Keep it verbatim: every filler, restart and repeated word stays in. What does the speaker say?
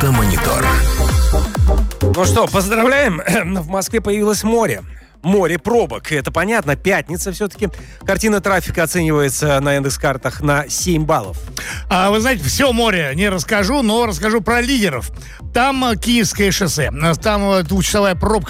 Автомонитор. Ну что, поздравляем. В Москве появилось море. Море пробок. Это понятно, пятница все-таки. Картина трафика оценивается на Яндекс.Картах на семь баллов. А вы знаете, все море не расскажу, но расскажу про лидеров. Там Киевское шоссе. Там двухчасовая пробка